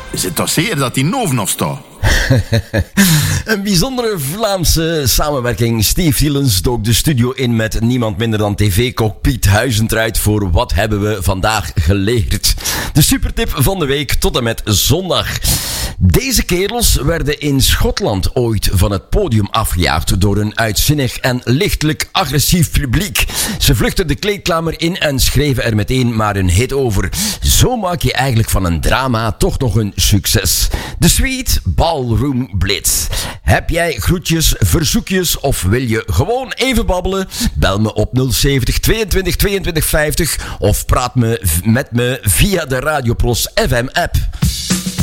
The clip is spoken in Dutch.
is het toch zeker dat die Nov nog staat? Een bijzondere Vlaamse samenwerking. Steve Thielens dook de studio in met niemand minder dan tv-kok Piet Huizentruid voor Wat hebben we vandaag geleerd? De supertip van de week tot en met zondag. Deze kerels werden in Schotland ooit van het podium afgejaagd door een uitzinnig en lichtelijk agressief publiek. Ze vluchtten de kleedkamer in en schreven er meteen maar een hit over. Zo maak je eigenlijk van een drama toch nog een succes. The Sweet Ballroom Blitz. Heb jij groetjes, verzoekjes of wil je gewoon even babbelen? Bel me op 070 22 22 50 of praat met me via de Radio Plus FM app.